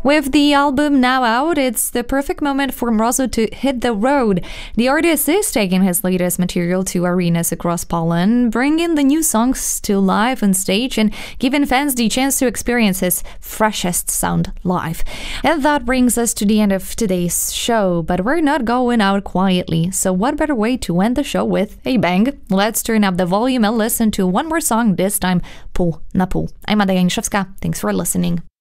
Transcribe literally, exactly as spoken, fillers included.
With the album now out, it's the perfect moment for Mrozu to hit the road. The artist is taking his latest material to arenas across Poland, bringing the new songs to life on stage and giving fans the chance to experience his freshest sound live. And that brings us to the end of today's show, but we're not going out quietly, so what better way to end the show with a bang? Let's turn up the volume and listen to one more song, this time Pół na pół. I'm Ada Janiszewska. Thanks for listening.